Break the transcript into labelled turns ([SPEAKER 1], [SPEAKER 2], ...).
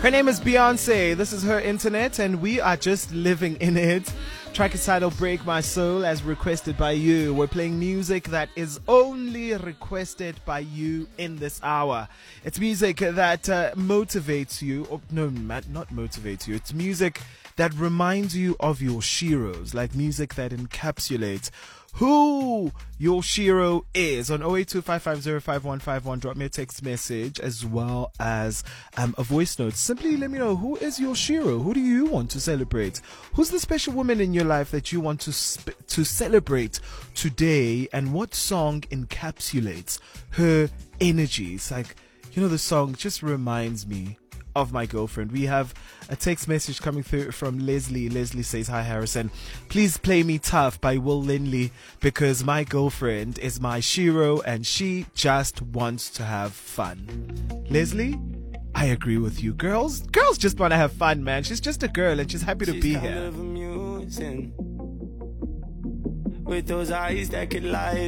[SPEAKER 1] Her name is Beyonce. This is her internet, and we are just living in it. Track is titled Break My Soul, as requested by you. We're playing music that is only requested by you in this hour. It's music that motivates you. Or, no, not motivates you. It's music that reminds you of your sheroes, like music that encapsulates who your shero is. On 0825505151, drop me a text message as well as a voice note. Simply let me know, who is your shero? Who do you want to celebrate? Who's the special woman in your life that you want to celebrate today? And what song encapsulates her energy? It's like, you know, the song just reminds me of my girlfriend. We have a text message coming through from Leslie. Leslie says, "Hi Harrison, please play me Tough by Will Lindley because my girlfriend is my shero and she just wants to have fun." Leslie, I agree with you. Girls just want to have fun, man. She's just a girl and she's happy to be here.
[SPEAKER 2] With those eyes that could lie.